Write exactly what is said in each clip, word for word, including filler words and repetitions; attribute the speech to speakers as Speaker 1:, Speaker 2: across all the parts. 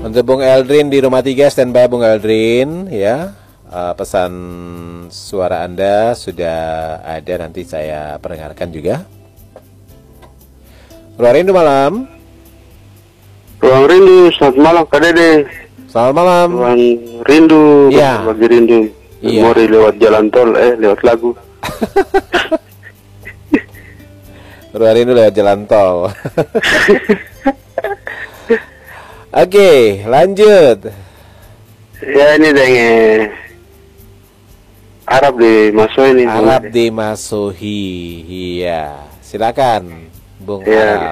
Speaker 1: Untuk Bung Eldrin di rumah tiga, standby Bung Eldrin ya. Uh, pesan suara Anda sudah ada, nanti saya perdengarkan juga. Ruang Rindu malam.
Speaker 2: Ruang Rindu, selamat malam Kak Dede.
Speaker 1: Selamat malam.
Speaker 2: Ruang Rindu,
Speaker 1: ya.
Speaker 2: Bagi rindu.
Speaker 1: Iya.
Speaker 2: Memori lewat jalan tol, eh lewat lagu.
Speaker 1: Ruang Rindu lewat jalan tol. Oke, lanjut.
Speaker 2: Ya ini dengan Arab di Masohi ini.
Speaker 1: Arab di Masohi, iya. Silakan, Bung
Speaker 2: Ya.
Speaker 1: Arab.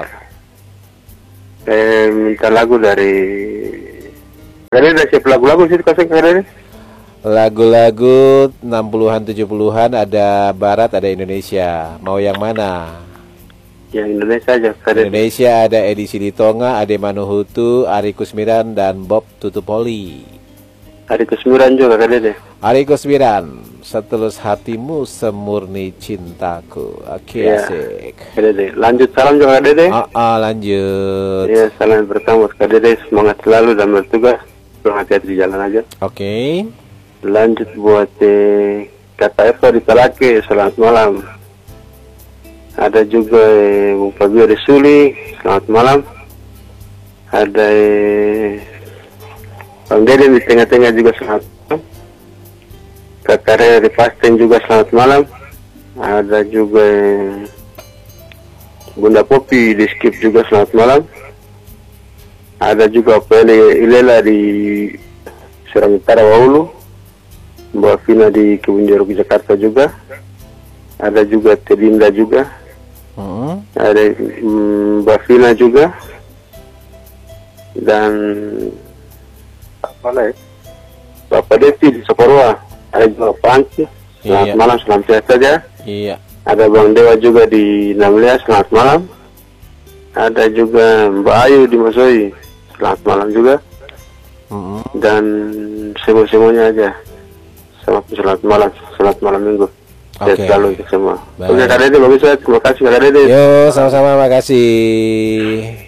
Speaker 2: Eh, minta lagu dari. Kalian udah siap lagu-lagu sih kasih kalian?
Speaker 1: Lagu-lagu enam puluhan tujuh puluhan, ada Barat, ada Indonesia. Mau yang mana?
Speaker 2: Yang Indonesia aja. Kalian.
Speaker 1: Indonesia ada Edi Siditonga, Ade Manuhutu, Ari Kusmiran, dan Bob Tutupoli.
Speaker 2: Hari Kusmiran juga kalian deh.
Speaker 1: Ari Kusmiran, setulus hatimu semurni cintaku. Oke,
Speaker 2: Ya.
Speaker 1: asik.
Speaker 2: Kak Dede. Lanjut salam juga Kak Dede.
Speaker 1: Ah, ah, lanjut.
Speaker 2: Ya, salam pertama Kak Dede. Semangat selalu dan bertugas. Hati-hati di jalan aja.
Speaker 1: Oke.
Speaker 2: Lanjut buat eh, kata Eva di Talake. Selamat malam. Ada juga eh, Bung Fabio de Suli. Selamat malam. Ada eh, Bang Dede di tengah-tengah juga selamat malam. Kakak Rere di Pasten juga selamat malam. Ada juga eh, Bunda Popi di Skip juga selamat malam. Ada juga Pele Ilela di Serang Utara Waulu. Mbak Vina di Kebun Jeruk Jakarta juga. Ada juga Tedinda juga.
Speaker 1: Hmm.
Speaker 2: Ada mm, Mbak Vina juga. Dan apa lagi? Bapak Devi di Sokorwa. Ada juga Panci. Selamat
Speaker 1: Iya.
Speaker 2: malam, selamat sehat saja.
Speaker 1: Iya.
Speaker 2: Ada Bang Dewa juga di Namlia, selamat malam. Ada juga Mbak Ayu di Masohi, selamat malam juga.
Speaker 1: Hmm.
Speaker 2: Dan semua-semuanya aja. Selamat, selamat malam, selamat malam minggu. Sehat
Speaker 1: Oke.
Speaker 2: selalu untuk semua.
Speaker 1: Baik.
Speaker 2: Oke Kak Dede, bagus banget. Terima kasih Kak Dede.
Speaker 1: Yo, sama-sama, makasih.